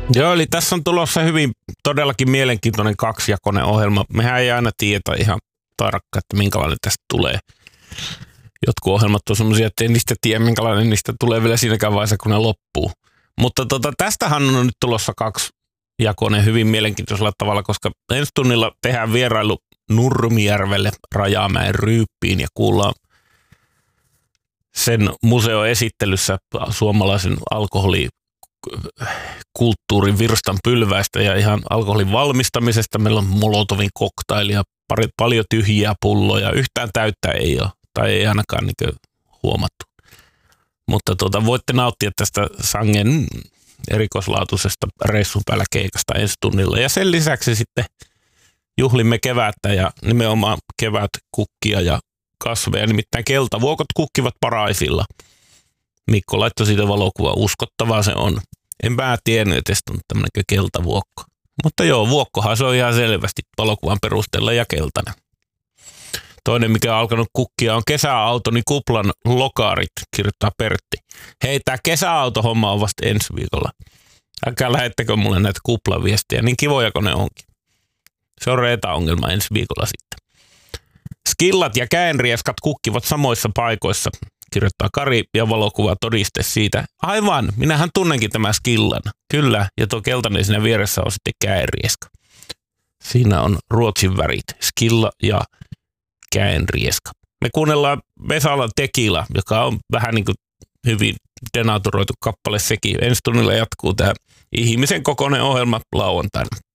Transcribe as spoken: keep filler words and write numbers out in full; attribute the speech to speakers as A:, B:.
A: Joo, eli tässä on tulossa hyvin todellakin mielenkiintoinen kaksijakoinen ohjelma. Mehän ei aina tiedä ihan tarkkaan, että minkälainen tästä tulee. Jotkut ohjelmat on sellaisia, että ei niistä tiedä, minkälainen niistä tulee vielä siinäkään vaiheessa, kun ne loppuu. Mutta tota, tästähän on nyt tulossa kaksijakoinen hyvin mielenkiintoisella tavalla, koska ensi tunnilla tehdään vierailu Nurmijärvelle Rajamäen Ryyppiin ja kuullaan sen museon esittelyssä suomalaisen alkoholikulttuurin virstan pylväistä ja ihan alkoholin valmistamisesta. Meillä on Molotovin koktailia, pari, paljon tyhjiä pulloja, yhtään täyttä ei ole, tai ei ainakaan niin huomattu. Mutta tuota, voitte nauttia tästä sangen erikoislaatuisesta reissun päällä keikasta ensi tunnilla. Ja sen lisäksi sitten juhlimme kevättä ja nimenomaan kevätkukkia ja kasveja, nimittäin keltavuokot kukkivat paraisilla. Mikko laittoi siitä valokuva, uskottavaa se on. En mä tiennyt, että on tämmöinen keltavuokko. Mutta joo, vuokkohan se on ihan selvästi valokuvan perusteella ja keltainen. Toinen, mikä on alkanut kukkia, on kesäautoni kuplan lokaarit, kirjoittaa Pertti. Hei, tää kesäautohomma on vasta ensi viikolla. Älkää lähettekö mulle näitä kuplaviestejä, niin kivoja kuin ne onkin. Se on reeta-ongelma ensi viikolla sitten. Skillat ja käenrieskat kukkivat samoissa paikoissa, kirjoittaa Kari ja valokuva todiste siitä. Aivan, minähän tunnenkin tämän skillan. Kyllä, ja tuo keltainen siinä vieressä on sitten käenrieska. Siinä on Ruotsin värit, skilla ja käenrieska. Me kuunnellaan Vesalan Tekila, joka on vähän niin kuin hyvin denaturoitu kappale sekin. Ensi tunnilla jatkuu tämä ihmisen kokoinen ohjelma lauantaina.